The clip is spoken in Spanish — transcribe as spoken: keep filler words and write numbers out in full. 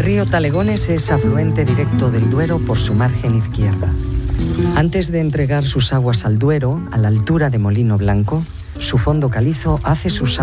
río Talegones es afluente directo del Duero por su margen izquierda. Antes de entregar sus aguas al Duero, a la altura de Molino Blanco, su fondo calizo hace sus